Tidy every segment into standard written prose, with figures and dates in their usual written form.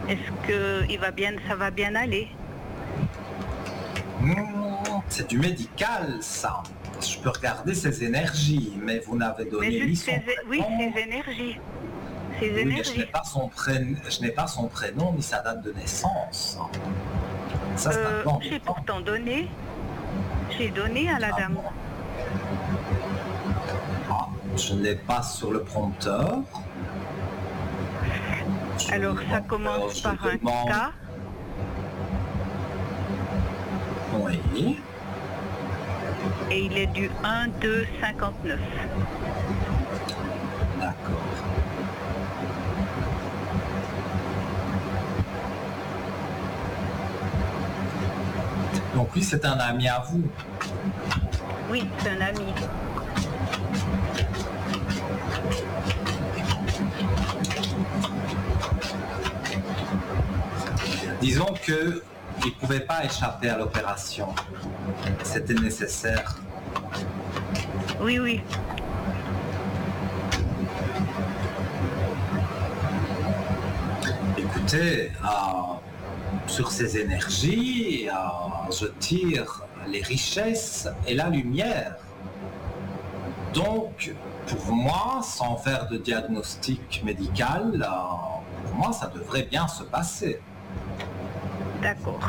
Est-ce que ça va bien aller? C'est du médical, ça. Je peux regarder ses énergies, mais vous n'avez donné ni son prénom. Oui, ses énergies. Ses Oui, énergies. mais je n'ai pas son prénom ni sa date de naissance. Ça, c'est un plan. J'ai pourtant donné. J'ai donné à la dame. Ah, je ne l'ai pas sur le prompteur. Alors, ça commence par un K. Oui. Et il est du 1-2-59. D'accord. Donc lui, c'est un ami à vous? Oui, c'est un ami. Disons que il ne pouvait pas échapper à l'opération. C'était nécessaire. Oui, oui. Écoutez, sur ces énergies, je tire les richesses et la lumière. Donc, pour moi, sans faire de diagnostic médical, pour moi, ça devrait bien se passer. D'accord.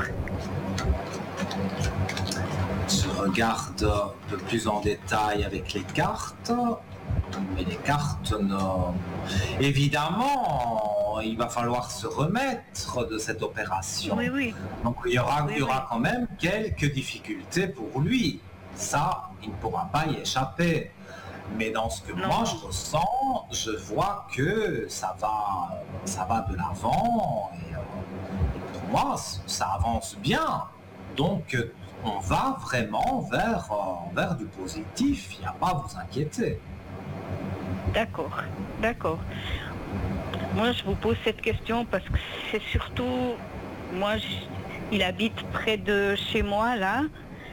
Je regarde un peu plus en détail avec les cartes. Mais les cartes, non. Évidemment, il va falloir se remettre de cette opération. Oui, oui. Donc il y aura quand même quelques difficultés pour lui. Ça, il ne pourra pas y échapper. Mais dans ce que moi je ressens, je vois que ça va de l'avant. Et pour moi, ça avance bien. Donc on va vraiment vers du positif. Il n'y a pas à vous inquiéter. D'accord, d'accord. Moi, je vous pose cette question parce que c'est surtout... Moi, il habite près de chez moi, là.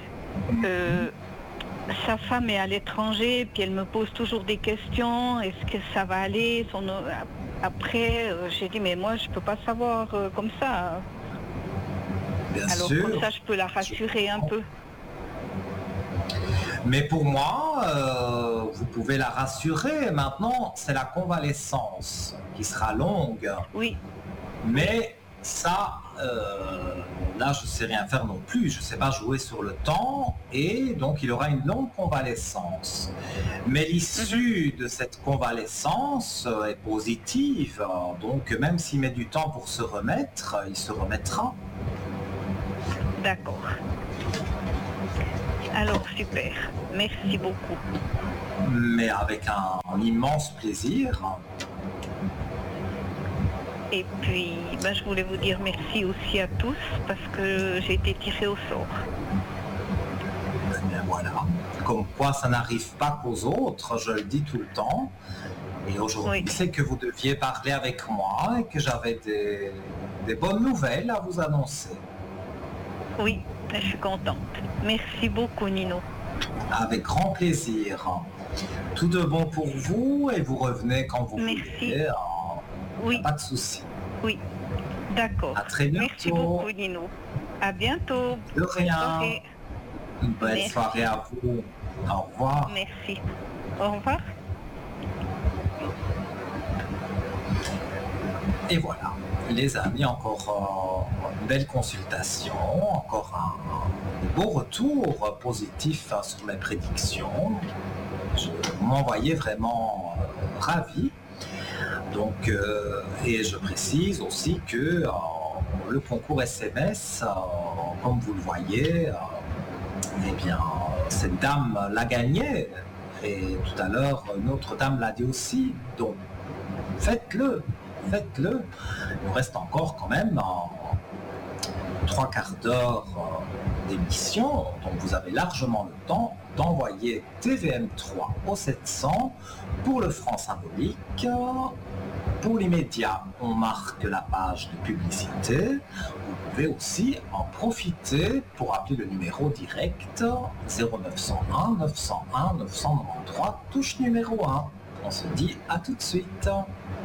Sa femme est à l'étranger, puis elle me pose toujours des questions. Est-ce que ça va aller? Après, j'ai dit, mais moi, je peux pas savoir comme ça. Bien Alors, sûr. comme ça, je peux la rassurer un peu. Mais pour moi, vous pouvez la rassurer. Maintenant, c'est la convalescence qui sera longue. Oui. Mais ça, là, je ne sais rien faire non plus. Je ne sais pas jouer sur le temps. Et donc, il aura une longue convalescence. Mais l'issue de cette convalescence est positive. Donc, même s'il met du temps pour se remettre, il se remettra. D'accord. Alors, super. Merci beaucoup. Mais avec un immense plaisir. Et puis, je voulais vous dire merci aussi à tous parce que j'ai été tirée au sort. Et bien voilà. Comme quoi, ça n'arrive pas qu'aux autres, je le dis tout le temps. Et aujourd'hui, c'est que vous deviez parler avec moi et que j'avais des bonnes nouvelles à vous annoncer. Oui, je suis contente. Merci beaucoup, Nino. Avec grand plaisir. Tout de bon pour vous et vous revenez quand vous voulez. Oui. Pas de souci. Oui, d'accord. À très bientôt. Merci beaucoup, Nino. À bientôt. De rien. Une belle soirée à vous. Au revoir. Merci. Au revoir. Et voilà, les amis, encore une belle consultation, encore un beau retour positif sur mes prédictions. Vous m'envoyez vraiment ravi. Donc, et je précise aussi que le concours SMS, comme vous le voyez, eh bien, cette dame l'a gagné. Et tout à l'heure, notre dame l'a dit aussi. Donc, faites-le. Faites-le. Il nous reste encore quand même 3 quarts d'heure d'émission, donc vous avez largement le temps d'envoyer TVM3 au 700 pour le franc symbolique. Pour l'immédiat, on marque la page de publicité. Vous pouvez aussi en profiter pour appeler le numéro direct 0901 901 993, touche numéro 1. On se dit à tout de suite.